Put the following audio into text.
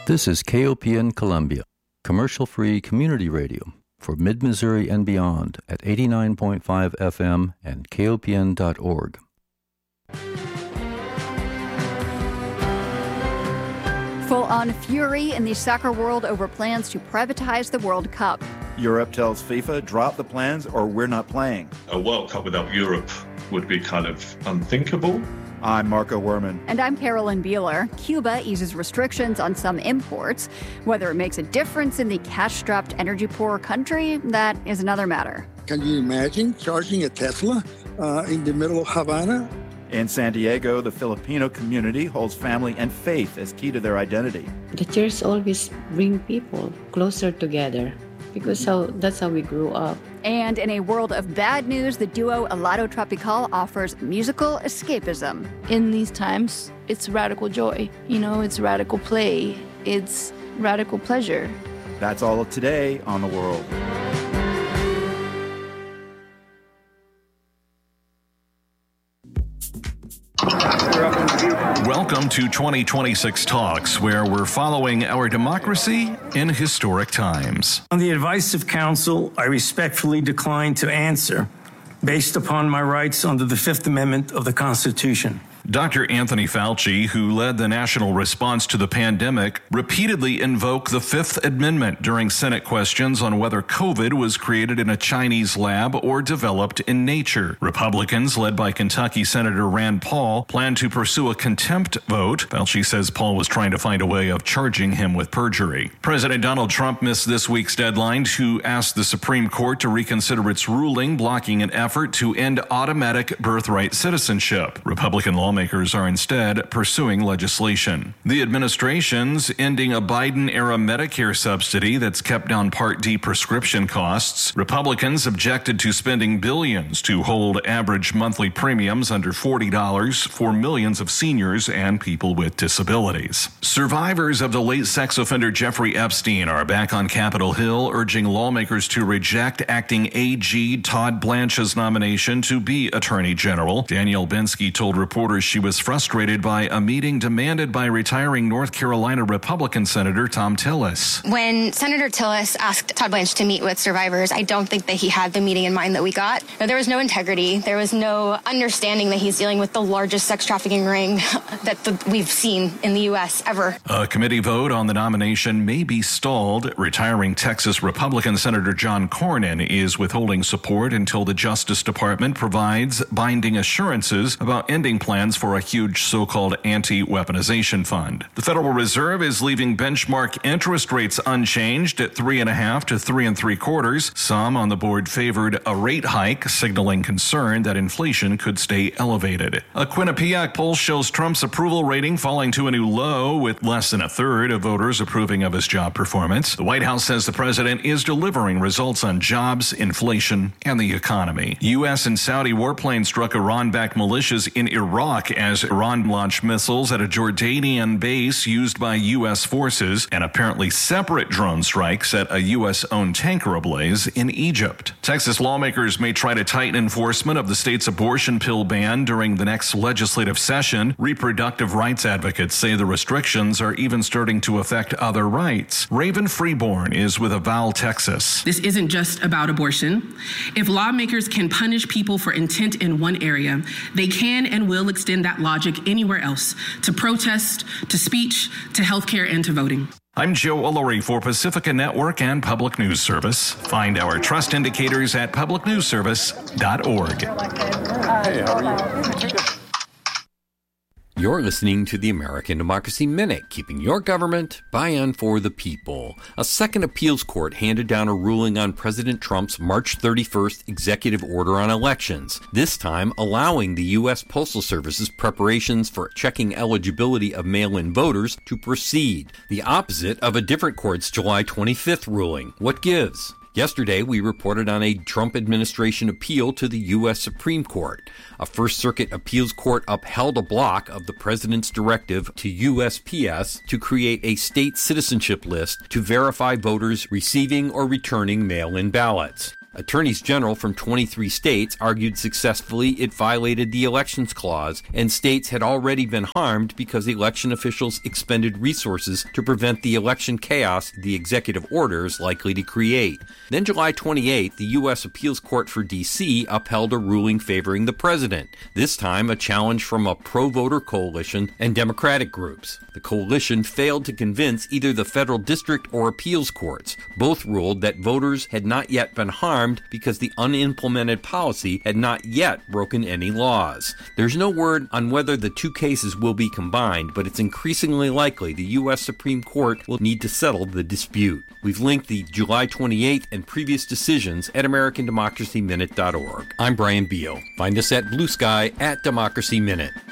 This is KOPN Columbia, commercial-free community radio for Mid-Missouri and beyond at 89.5 FM and KOPN.org. Full-on fury in the soccer world over plans to privatize the World Cup. Europe tells FIFA, drop the plans or we're not playing. A World Cup without Europe would be kind of unthinkable. I'm Marco Werman. And I'm Carolyn Beeler. Cuba eases restrictions on some imports. Whether it makes a difference in the cash-strapped, energy-poor country, that is another matter. Can you imagine charging a Tesla in the middle of Havana? In San Diego, the Filipino community holds family and faith as key to their identity. The church always bring people closer together because that's how we grew up. And in a world of bad news, the duo Helado Tropical offers musical escapism. In these times, it's radical joy. You know, it's radical play. It's radical pleasure. That's all of today on The World. Welcome to 2026 Talks, where we're following our democracy in historic times. On the advice of counsel, I respectfully decline to answer based upon my rights under the Fifth Amendment of the Constitution. Dr. Anthony Fauci, who led the national response to the pandemic, repeatedly invoked the Fifth Amendment during Senate questions on whether COVID was created in a Chinese lab or developed in nature. Republicans, led by Kentucky Senator Rand Paul, plan to pursue a contempt vote. Fauci says Paul was trying to find a way of charging him with perjury. President Donald Trump missed this week's deadline to ask the Supreme Court to reconsider its ruling blocking an effort to end automatic birthright citizenship. Republican lawmakers are instead pursuing legislation. The administration's ending a Biden-era Medicare subsidy that's kept down Part D prescription costs. Republicans objected to spending billions to hold average monthly premiums under $40 for millions of seniors and people with disabilities. Survivors of the late sex offender Jeffrey Epstein are back on Capitol Hill urging lawmakers to reject acting AG Todd Blanche's nomination to be Attorney General. Danielle Bensky told reporters she was frustrated by a meeting demanded by retiring North Carolina Republican Senator Thom Tillis. When Senator Tillis asked Todd Blanche to meet with survivors, I don't think that he had the meeting in mind that we got. There was no integrity. There was no understanding that he's dealing with the largest sex trafficking ring that we've seen in the U.S. ever. A committee vote on the nomination may be stalled. Retiring Texas Republican Senator John Cornyn is withholding support until the Justice Department provides binding assurances about ending plans for a huge so-called anti-weaponization fund. The Federal Reserve is leaving benchmark interest rates unchanged at 3.5 to 3 3/4. Some on the board favored a rate hike, signaling concern that inflation could stay elevated. A Quinnipiac poll shows Trump's approval rating falling to a new low, with less than a third of voters approving of his job performance. The White House says the president is delivering results on jobs, inflation, and the economy. U.S. and Saudi warplanes struck Iran-backed militias in Iraq as Iran launched missiles at a Jordanian base used by U.S. forces, and apparently separate drone strikes at a U.S.-owned tanker ablaze in Egypt. Texas lawmakers may try to tighten enforcement of the state's abortion pill ban during the next legislative session. Reproductive rights advocates say the restrictions are even starting to affect other rights. Raven Freeborn is with Aval, Texas. This isn't just about abortion. If lawmakers can punish people for intent in one area, they can and will extend that logic anywhere else, to protest, to speech, to healthcare, and to voting. I'm Joe Ullery for Pacifica Network and Public News Service. Find our trust indicators at publicnewsservice.org. Hey, how are you? You're listening to the American Democracy Minute, keeping your government by and for the people. A second appeals court handed down a ruling on President Trump's March 31st executive order on elections, this time allowing the U.S. Postal Service's preparations for checking eligibility of mail-in voters to proceed, the opposite of a different court's July 25th ruling. What gives? Yesterday, we reported on a Trump administration appeal to the U.S. Supreme Court. A First Circuit appeals court upheld a block of the president's directive to USPS to create a state citizenship list to verify voters receiving or returning mail-in ballots. Attorneys general from 23 states argued successfully it violated the Elections Clause, and states had already been harmed because election officials expended resources to prevent the election chaos the executive order is likely to create. Then July 28th, the U.S. Appeals Court for D.C. upheld a ruling favoring the president, this time a challenge from a pro-voter coalition and Democratic groups. The coalition failed to convince either the federal district or appeals courts. Both ruled that voters had not yet been harmed because the unimplemented policy had not yet broken any laws. There's no word on whether the two cases will be combined, but it's increasingly likely the U.S. Supreme Court will need to settle the dispute. We've linked the July 28th and previous decisions at AmericanDemocracyMinute.org. I'm Brian Beal. Find us at Blue Sky at Democracy Minute.